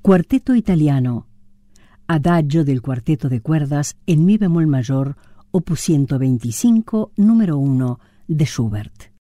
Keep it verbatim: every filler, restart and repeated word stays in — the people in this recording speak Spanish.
Cuarteto italiano. Adagio del cuarteto de cuerdas en mi bemol mayor, opus ciento veinticinco, número uno, de Schubert.